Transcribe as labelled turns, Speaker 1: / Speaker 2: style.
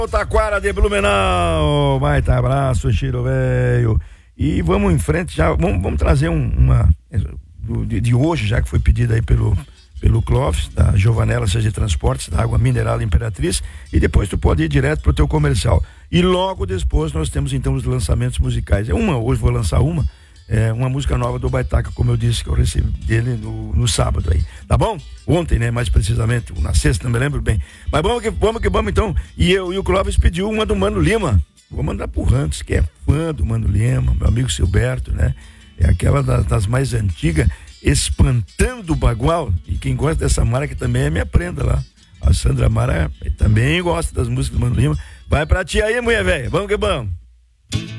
Speaker 1: Taquara de Blumenau, baita abraço, Chiro velho. E vamos em frente já, vamos trazer uma de hoje, já que foi pedida aí pelo Clóvis, da Giovanella Seja de Transportes, da Água Mineral Imperatriz, e depois tu pode ir direto pro teu comercial. E logo depois nós temos então os lançamentos musicais. Hoje vou lançar uma música nova do Baitaca, como eu disse, que eu recebi dele no sábado aí, tá bom? Ontem, né, mais precisamente, na sexta, não me lembro bem. Mas vamos então. E o Clóvis pediu uma do Mano Lima. Vou mandar pro Rantos, que é fã do Mano Lima, meu amigo Silberto, né? É aquela das mais antigas, Espantando o Bagual. E quem gosta dessa marca também é minha prenda lá. A Sandra Mara também gosta das músicas do Mano Lima. Vai pra ti aí, mulher velha. Vamos que vamos.